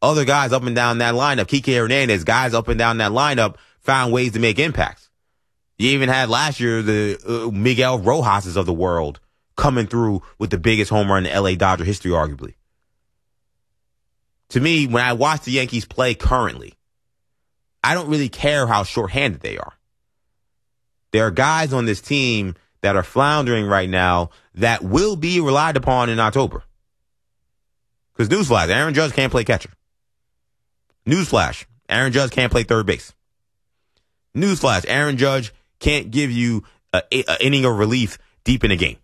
other guys up and down that lineup, Kike Hernandez, guys up and down that lineup, found ways to make impacts. You even had last year the Miguel Rojas's of the world coming through with the biggest home run in LA Dodger history, arguably. To me, when I watch the Yankees play currently, I don't really care how shorthanded they are. There are guys on this team that are floundering right now that will be relied upon in October. Because newsflash, Aaron Judge can't play catcher. Newsflash, Aaron Judge can't play third base. Newsflash, Aaron Judge can't give you an inning of relief deep in a game.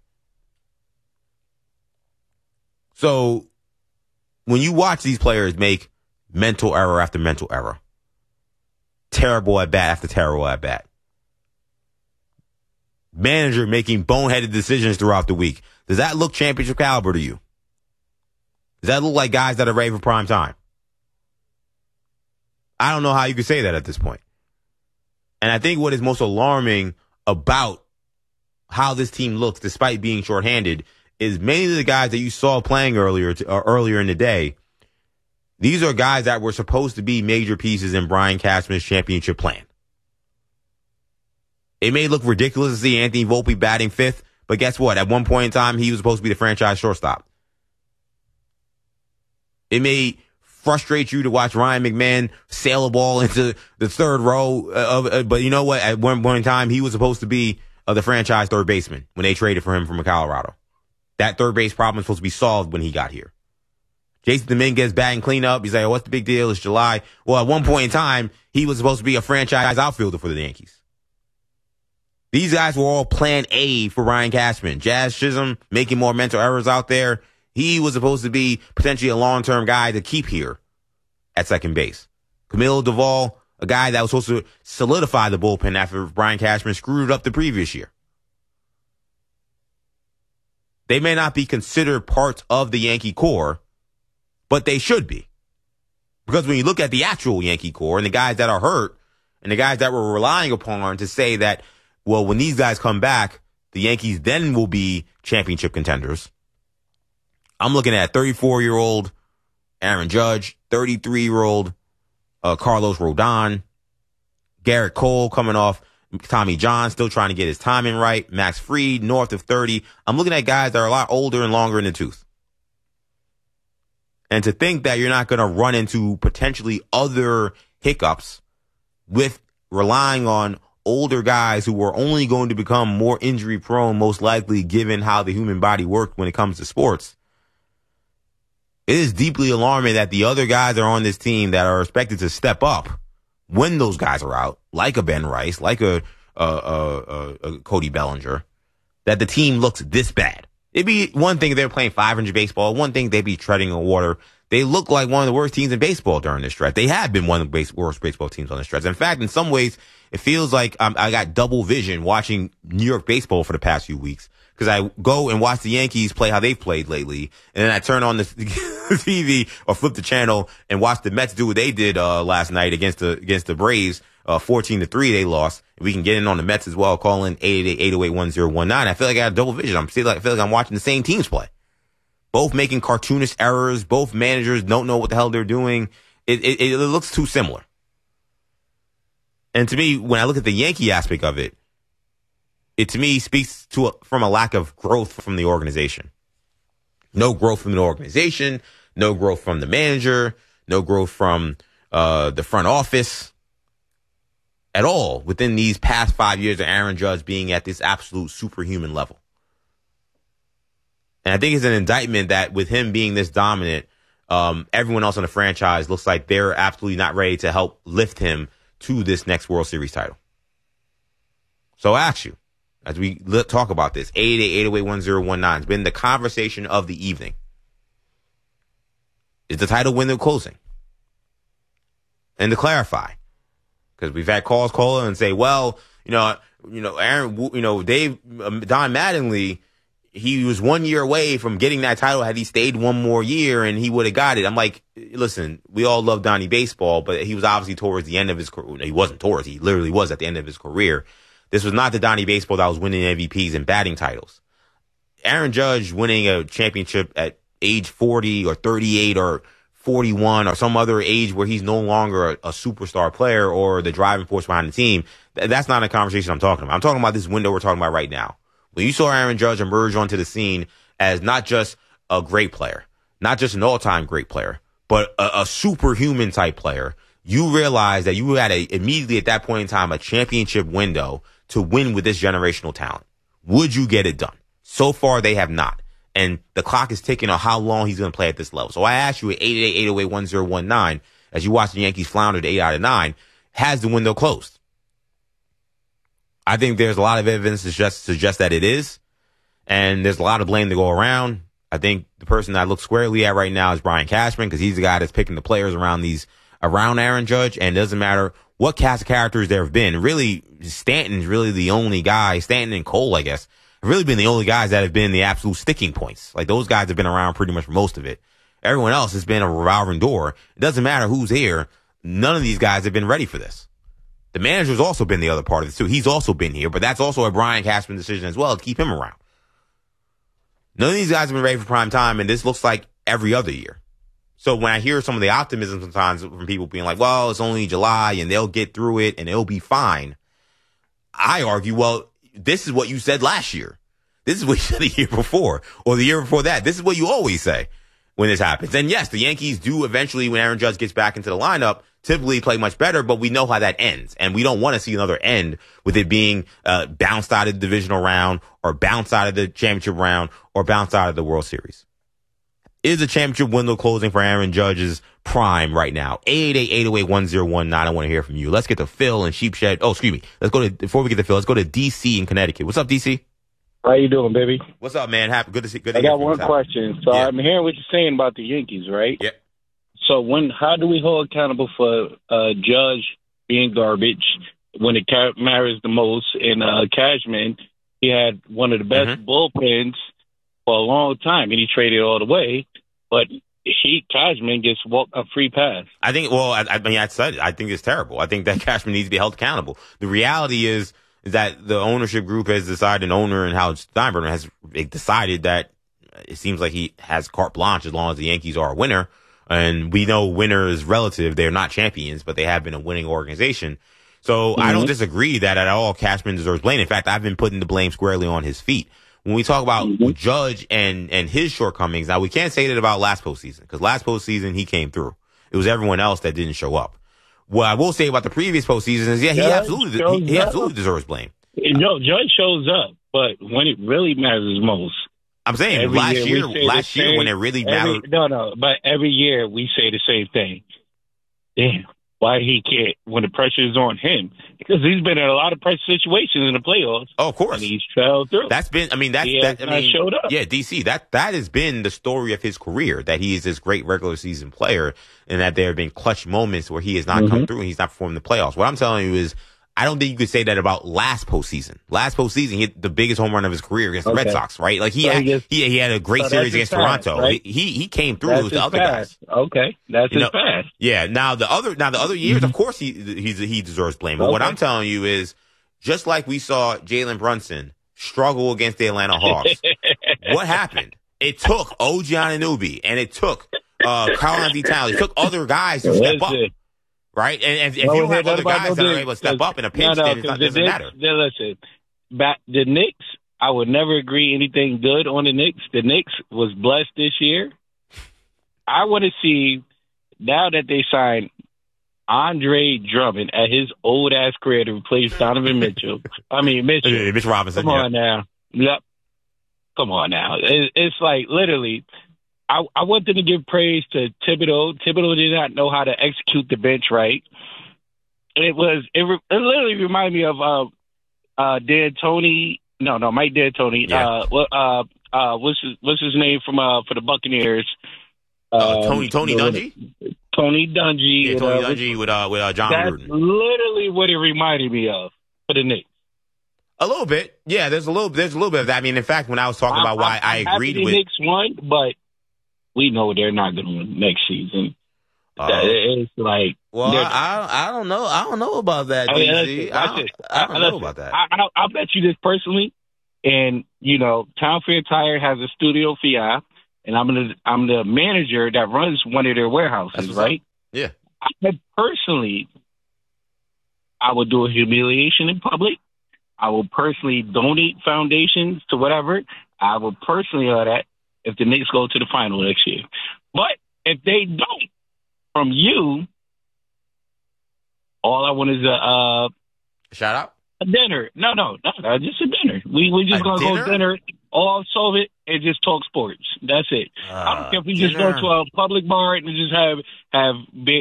So when you watch these players make mental error after mental error, terrible at bat after terrible at bat, manager making boneheaded decisions throughout the week, does that look championship caliber to you? Does that look like guys that are ready for prime time? I don't know how you could say that at this point. And I think what is most alarming about how this team looks, despite being shorthanded, is many of the guys that you saw playing earlier in the day. These are guys that were supposed to be major pieces in Brian Cashman's championship plan. It may look ridiculous to see Anthony Volpe batting fifth, but guess what? At one point in time, he was supposed to be the franchise shortstop. It may frustrate you to watch Ryan McMahon sail a ball into the third row, but you know what? At one point in time, he was supposed to be the franchise third baseman when they traded for him from Colorado. That third base problem was supposed to be solved when he got here. Jason Dominguez batting cleanup. He's like, what's the big deal? It's July. Well, at one point in time, he was supposed to be a franchise outfielder for the Yankees. These guys were all plan A for Brian Cashman. Jazz Chisholm making more mental errors out there. He was supposed to be potentially a long-term guy to keep here at second base. Camilo Duvall, a guy that was supposed to solidify the bullpen after Brian Cashman screwed it up the previous year. They may not be considered parts of the Yankee core, but they should be. Because when you look at the actual Yankee core and the guys that are hurt and the guys that we're relying upon to say that, well, when these guys come back, the Yankees then will be championship contenders. I'm looking at 34-year-old Aaron Judge, 33-year-old Carlos Rodon, Garrett Cole coming off Tommy John, still trying to get his timing right, Max Fried, north of 30. I'm looking at guys that are a lot older and longer in the tooth. And to think that you're not going to run into potentially other hiccups with relying on older guys who are only going to become more injury prone, most likely, given how the human body works when it comes to sports. It is deeply alarming that the other guys that are on this team that are expected to step up when those guys are out, like a Ben Rice, like a Cody Bellinger, that the team looks this bad. It'd be one thing if they're playing 500 baseball, one thing they'd be treading on water. They look like one of the worst teams in baseball during this stretch. They have been one of the worst baseball teams on this stretch. In fact, in some ways, it feels like I got double vision watching New York baseball for the past few weeks. Because I go and watch the Yankees play how they've played lately, and then I turn on the TV or flip the channel and watch the Mets do what they did last night against the Braves. 14-3 they lost. We can get in on the Mets as well. Call in 888-808-1019. I feel like I got double vision. I feel like I'm watching the same teams play. Both making cartoonish errors. Both managers don't know what the hell they're doing. It looks too similar. And to me, when I look at the Yankee aspect of it, it to me speaks from a lack of growth from the organization. No growth from the organization, no growth from the manager, no growth from the front office at all within these past 5 years of Aaron Judge being at this absolute superhuman level. And I think it's an indictment that with him being this dominant, everyone else on the franchise looks like they're absolutely not ready to help lift him to this next World Series title. So I ask you, as we talk about this, 888-808-1019. It's been the conversation of the evening. Is the title window closing? And to clarify, because we've had calls call and say, well, Aaron, Don Mattingly, he was 1 year away from getting that title. Had he stayed one more year and he would have got it. I'm like, listen, we all love Donnie baseball, but he was obviously towards the end of his career. He wasn't towards, he literally was at the end of his career. This was not the Donnie baseball that was winning MVPs and batting titles. Aaron Judge winning a championship at age 40 or 38 or 41 or some other age where he's no longer a superstar player or the driving force behind the team, that's not a conversation I'm talking about. I'm talking about this window we're talking about right now. When you saw Aaron Judge emerge onto the scene as not just a great player, not just an all-time great player, but a superhuman type player, you realize that you had immediately at that point in time a championship window to win with this generational talent. Would you get it done? So far, they have not. And the clock is ticking on how long he's going to play at this level. So I asked you at 888-808-1019, as you watch the Yankees flounder to 8 out of 9, has the window closed? I think there's a lot of evidence to suggest that it is. And there's a lot of blame to go around. I think the person I look squarely at right now is Brian Cashman, because he's the guy that's picking the players around Aaron Judge. And it doesn't matter what cast of characters there have been. Really, Stanton's really the only guy, Stanton and Cole, I guess, have really been the only guys that have been the absolute sticking points. Like, those guys have been around pretty much for most of it. Everyone else has been a revolving door. It doesn't matter who's here. None of these guys have been ready for this. The manager's also been the other part of it too. He's also been here, but that's also a Brian Cashman decision as well to keep him around. None of these guys have been ready for prime time, and this looks like every other year. So when I hear some of the optimism sometimes from people being like, well, it's only July and they'll get through it and it'll be fine, I argue, well, this is what you said last year. This is what you said the year before or the year before that. This is what you always say when this happens. And yes, the Yankees do eventually, when Aaron Judge gets back into the lineup, typically play much better, but we know how that ends. And we don't want to see another end with it being bounced out of the divisional round or bounced out of the championship round or bounced out of the World Series. Is the championship window closing for Aaron Judge's prime right now? 888-808-1019. I want to hear from you. Let's get to Phil and Sheepshed. Oh, excuse me. Before we get to Phil, let's go to DC in Connecticut. What's up, DC? How you doing, baby? What's up, man? Good to see you. I got one question. So I'm hearing what you're saying about the Yankees, right? Yep. So how do we hold accountable for Judge being garbage when it matters the most? And Cashman, he had one of the best bullpens for a long time, and he traded all the way. But Cashman gets a free pass. I think. Well, I mean, I said it. I think it's terrible. I think that Cashman needs to be held accountable. The reality is that the ownership group has decided, an owner and Howard Steinbrenner has decided that it seems like he has carte blanche as long as the Yankees are a winner. And we know winner is relative. They're not champions, but they have been a winning organization. So I don't disagree that at all Cashman deserves blame. In fact, I've been putting the blame squarely on his feet. When we talk about Judge and his shortcomings, now we can't say that about last postseason, because last postseason he came through. It was everyone else that didn't show up. What I will say about the previous postseason is, he absolutely deserves blame. No, Judge shows up, but when it really matters most. I'm saying last year when it really mattered. But every year we say the same thing. Damn, why he can't when the pressure is on him? Because he's been in a lot of pressure situations in the playoffs. Oh, of course. And he's fell through. Showed up. Yeah, DC, that has been the story of his career, that he is this great regular season player and that there have been clutch moments where he has not come through and he's not performed in the playoffs. What I'm telling you is, I don't think you could say that about last postseason. Last postseason, he hit the biggest home run of his carear against the Red Sox, right? Like he had a great series against Toronto. Right? He came through with the other guys. Okay, that's his pass. Yeah. Now the other years, of course, he deserves blame. But what I'm telling you is, just like we saw Jalen Brunson struggle against the Atlanta Hawks, what happened? It took OG Anunoby and it took Karl-Anthony Towns. It took other guys to step up. Right? And if you don't have other guys that are able to step up in a pinch, then it doesn't matter. Listen, the Knicks, I would never agree anything good on the Knicks. The Knicks was blessed this year. I want to see, now that they signed Andre Drummond at his old-ass career to replace Donovan Mitchell. Mitch Robinson. Come on now. Yep. Come on now. It's like, literally, I want them to give praise to Thibodeau. Thibodeau did not know how to execute the bench right. It literally reminded me of Mike D'Antoni. Yeah. What's his name for the Buccaneers? Tony Dungy. Tony Dungy. Yeah, Tony Dungy with John Gruden. That's literally what it reminded me of for the Knicks. A little bit, yeah. There's a little bit of that. I mean, in fact, when I was talking about why I agreed with the Knicks won, but we know they're not going to win next season. It's like, well, I don't know. I don't know about that, DC. I don't know about that. I'll bet you this personally. And, Town Fair Tire has a studio for y'all. and I'm the manager that runs one of their warehouses, right? Yeah. I would do a humiliation in public. I will personally donate foundations to whatever. I will personally do that if the Knicks go to the final next year. But if they don't, from you, all I want is a shout out. A dinner. No, just a dinner. We just gonna go dinner, all solve it, and just talk sports. That's it. I don't care if we just go to a public bar and just have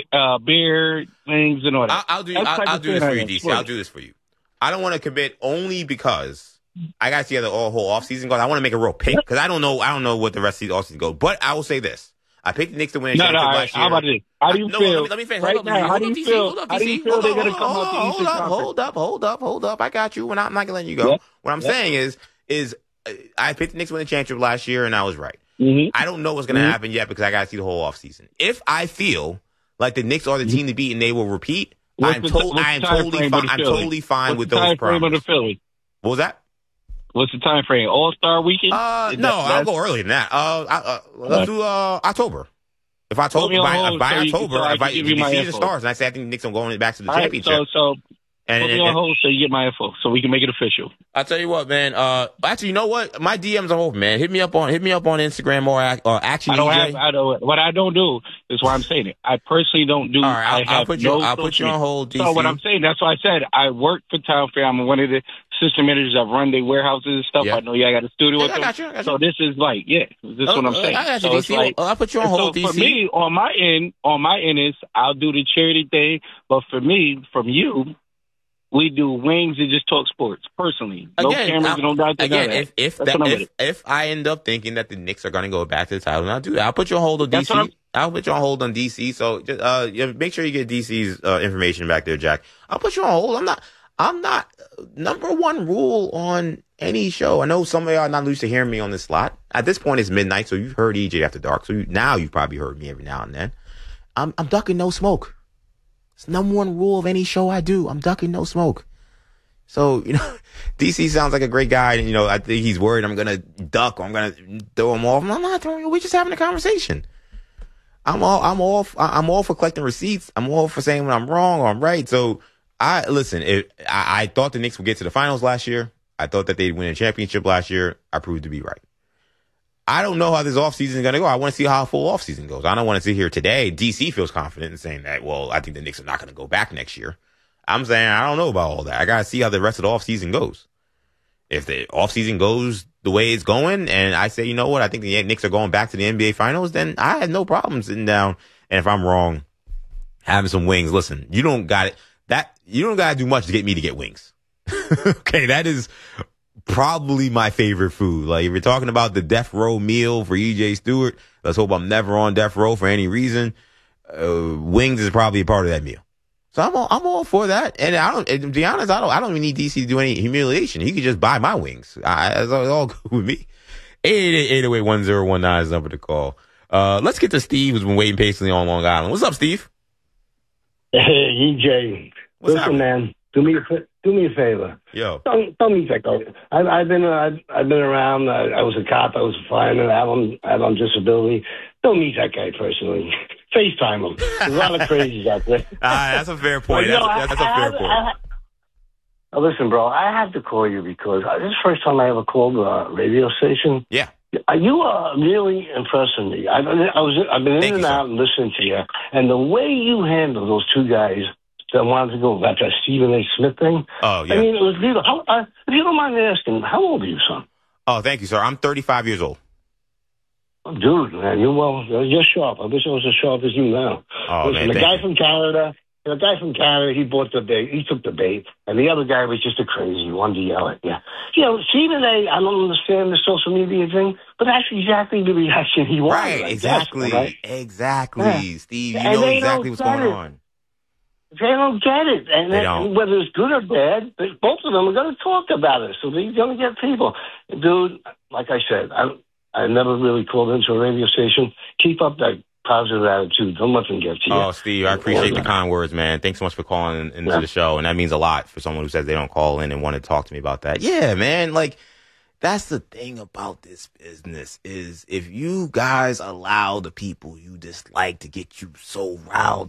beer, wings, and all that. I'll do this for you, DC. I'll do this for you. I don't want to commit only because I got to see how the whole offseason goes. I want to make a real pick because I don't know what the rest of the offseason goes. But I will say this: I picked the Knicks to win a championship last year. How about this? How do you feel? Let me finish. Right now, how do you feel? How do you feel they're going to come out the Eastern Conference? Hold up. I got you. I'm not going to let you go. What I'm saying is I picked the Knicks to win the championship last year, and I was right. Mm-hmm. I don't know what's going to happen yet because I got to see the whole offseason. If I feel like the Knicks are the team to beat and they will repeat, I'm totally fine with those promises. What was that? What's the time frame? All-Star weekend? I'll go earlier than that. Let's do October. If by October, if you see the stars, and I say I think the Knicks are going back to the championship. So put me on hold so you get my info, so we can make it official. I'll tell you what, man. Actually, you know what? My DMs are open, man. Hit me up on Instagram or actually. What I don't do is why I'm saying it. I personally don't do. All right, I'll put you on hold, DC. So what I'm saying, that's why I said I work for Town Fair. I'm one of the system managers that run their warehouses and stuff. Yeah. I know I got a studio with them. I got you. So this is like, this is what I'm saying. I got you, DC. Like, I'll put you on hold, DC. For me, on my end is I'll do the charity thing. But for me, from you, we do wings and just talk sports personally. No cameras, no doubt. Again, if I end up thinking that the Knicks are going to go back to the title, I'll do that. I'll put you on hold on DC. I'll put you on hold on DC. So just make sure you get DC's information back there, Jack. I'll put you on hold. I'm not number one rule on any show. I know some of y'all are not used to hearing me on this slot. At this point, it's midnight, so you've heard EJ After Dark. So now you've probably heard me every now and then. I'm ducking no smoke. It's the number one rule of any show I do. I'm ducking no smoke. So, DC sounds like a great guy. And, I think he's worried I'm going to duck or I'm going to throw him off. I'm not throwing you. We're just having a conversation. I'm all for collecting receipts. I'm all for saying when I'm wrong or I'm right. So, I thought the Knicks would get to the finals last year. I thought that they'd win a championship last year. I proved to be right. I don't know how this offseason is going to go. I want to see how a full offseason goes. I don't want to sit here today. DC feels confident in saying that, well, I think the Knicks are not going to go back next year. I'm saying I don't know about all that. I got to see how the rest of the offseason goes. If the offseason goes the way it's going, and I say, you know what, I think the Knicks are going back to the NBA Finals, then I have no problem sitting down. And if I'm wrong, having some wings. Listen, you don't got to do much to get me to get wings. Okay, that is probably my favorite food. Like, if you're talking about the death row meal for EJ Stewart, let's hope I'm never on death row for any reason. Wings is probably a part of that meal. So I'm all for that. And to be honest, I don't even need DC to do any humiliation. He could just buy my wings. It's all good with me. 888-808-1019 is the number to call. Let's get to Steve, who's been waiting patiently on Long Island. What's up, Steve? Hey, EJ. Listen, man, do me a favor. Yo. Don't meet that guy. I've been around. I was a cop. I was a fireman. I'm on disability. Don't meet that guy personally. FaceTime him. There's a lot of crazies out there. That's a fair point. That's a fair point. Listen, bro, I have to call you because this is the first time I ever called a radio station. Yeah. You are really impressing me. I've been in and out and listening to you, and the way you handle those two guys that wanted to go back to that Stephen A. Smith thing. Oh, yeah. I mean, it was beautiful. If you don't mind me asking, how old are you, son? Oh, thank you, sir. I'm 35 years old. Oh, dude, man, you're sharp. I wish I was as sharp as you now. Oh, listen, man, the guy from Canada, he bought the bait. He took the bait, and the other guy was just a crazy one to yell at. Yeah, Stephen A. I don't understand the social media thing, but that's exactly the reaction he wanted. Right, exactly, right? Exactly, yeah. Steve. You know exactly what's going on. They don't get it, and whether it's good or bad, both of them are going to talk about it. So they're going to get people, dude. Like I said, I never really called into a radio station. Keep up that positive attitude. Don't let them get to you. Oh, Steve, I appreciate the kind words, man. Thanks so much for calling into the show. And that means a lot for someone who says they don't call in and want to talk to me about that. Yeah, man. Like, That's the thing about this business is if you guys allow the people you dislike to get you so riled